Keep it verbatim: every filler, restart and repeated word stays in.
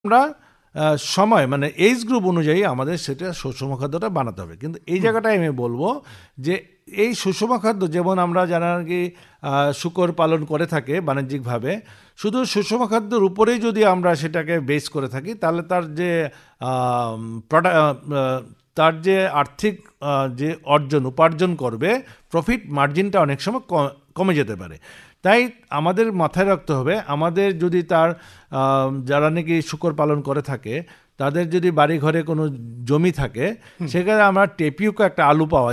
আমরা সময় মানে এজ গ্রুপ অনুযায়ী আমাদের সেটা সুষম খাদ্যটা বানাতে হবে। কিন্তু এই জায়গাটায় আমি বলবো যে এই সুষম খাদ্য যেমন আমরা যারা কি শূকর পালন করে থাকে বাণিজ্যিকভাবে, শুধু সুষম খাদ্যের উপরেই যদি আমরা সেটাকে বেস করে থাকি তাহলে তার যে তার যে আর্থিক যে অর্জন উপার্জন করবে প্রফিট মার্জিনটা অনেক সময় কমে যেতে পারে। তাই আমাদের মাথায় রাখতে হবে, আমাদের যদি তার যারা নাকি শূকর পালন করে থাকে তাদের যদি বাড়ি ঘরে কোনো জমি থাকে সেখানে আমরা টেপিউকা একটা আলু পাওয়া